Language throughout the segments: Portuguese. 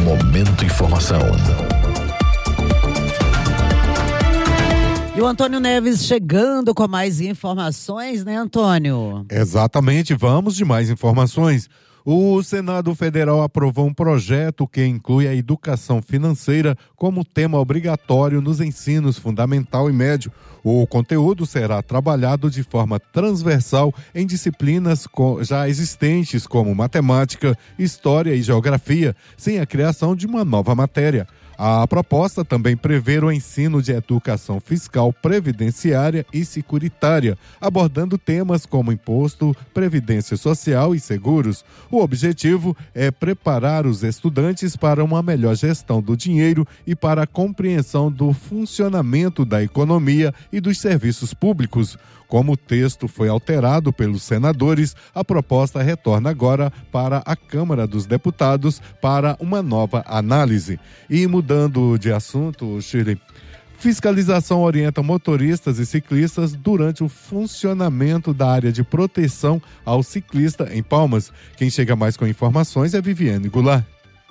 Momento Informação. E o Antônio Neves chegando com mais informações, né, Antônio? Exatamente, vamos de mais informações. O Senado Federal aprovou um projeto que inclui a educação financeira como tema obrigatório nos ensinos fundamental e médio. O conteúdo será trabalhado de forma transversal em disciplinas já existentes como matemática, história e geografia, sem a criação de uma nova matéria. A proposta também prevê o ensino de educação fiscal, previdenciária e securitária, abordando temas como imposto, previdência social e seguros. O objetivo é preparar os estudantes para uma melhor gestão do dinheiro e para a compreensão do funcionamento da economia e dos serviços públicos. Como o texto foi alterado pelos senadores, a proposta retorna agora para a Câmara dos Deputados para uma nova análise. E mudando de assunto, Shirley, fiscalização orienta motoristas e ciclistas durante o funcionamento da área de proteção ao ciclista em Palmas. Quem chega mais com informações é Viviane Goulart.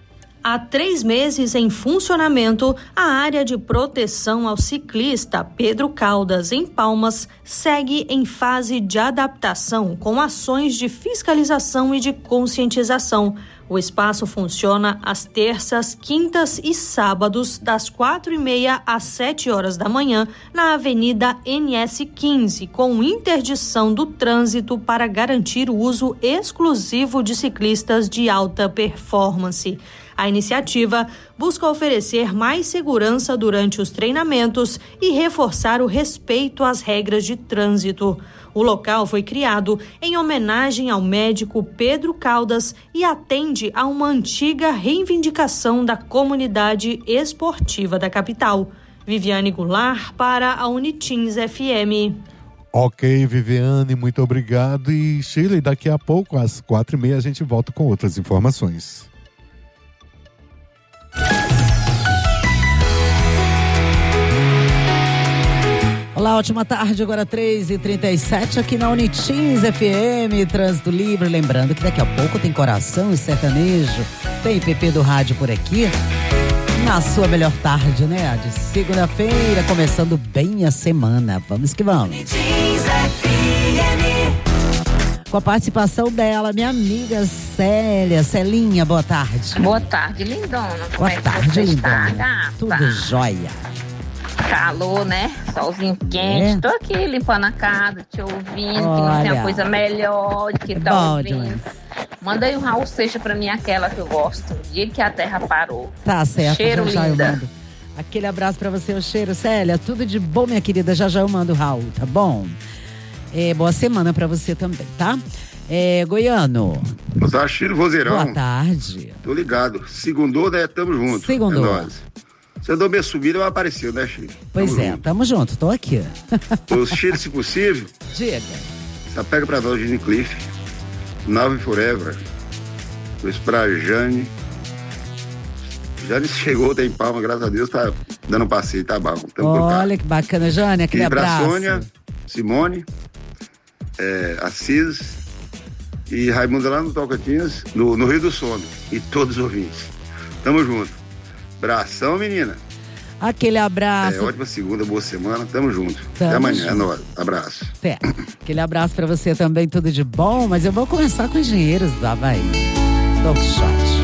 Há 3 meses em funcionamento, a área de proteção ao ciclista Pedro Caldas, em Palmas, segue em fase de adaptação com ações de fiscalização e de conscientização. O espaço funciona às terças, quintas e sábados, das 4h30 às 7h da manhã, na Avenida NS 15, com interdição do trânsito para garantir o uso exclusivo de ciclistas de alta performance. A iniciativa busca oferecer mais segurança durante os treinamentos e reforçar o respeito às regras de trânsito. O local foi criado em homenagem ao médico Pedro Caldas e atende a uma antiga reivindicação da comunidade esportiva da capital. Viviane Goulart para a Unitins FM. Ok, Viviane, muito obrigado. E Shirley, daqui a pouco, às 4h30, a gente volta com outras informações. Olá, ótima tarde, agora 3h37 aqui na Unitins FM, Trânsito Livre. Lembrando que daqui a pouco tem Coração e Sertanejo, tem PP do Rádio por aqui, na sua melhor tarde, né? De segunda-feira, começando bem a semana. Vamos que vamos. Unitins FM. Com a participação dela, minha amiga Célia. Celinha, boa tarde. Boa tarde, lindona. Boa tarde, lindona. Está, tudo jóia. Calor, né? Solzinho quente. Tô aqui limpando a casa, te ouvindo, olha, que não tem coisa melhor do que tá ouvindo. Demais. Manda aí um Raul Seixas pra mim, aquela que eu gosto. O dia que a terra parou. Tá certo, cheiro já linda. Eu mando. Aquele abraço pra você, o cheiro. Célia, tudo de bom, minha querida. Já eu mando o Raul, tá bom? Boa semana pra você também, tá? Goiano. Boa tarde, Chiro Vozeirão. Boa tarde. Tô ligado. Segundou, né? Tamo junto. Segundou. É nóis. Você andou meio subido, mas apareceu, né, Chiro? Pois tamo junto, tô aqui. Os Chiro, se possível. Diga. Você pega pra nós, Gini Cliff, Now Forever. Isso pra Jane. Jane chegou, tem palma, graças a Deus, tá dando um passeio, tá bom. Olha que bacana, Jane, aquele abraço. Pra Sônia, Simone, Assis e Raimundo lá no Tocantins, no Rio do Sono. E todos os ouvintes. Tamo junto. Abração, menina. Aquele abraço. Ótima segunda, boa semana. Tamo junto. Tamo até amanhã. junto. É nóis. Abraço. Aquele abraço pra você também, tudo de bom. Mas eu vou começar com engenheiros do Havaí. Don Quixote.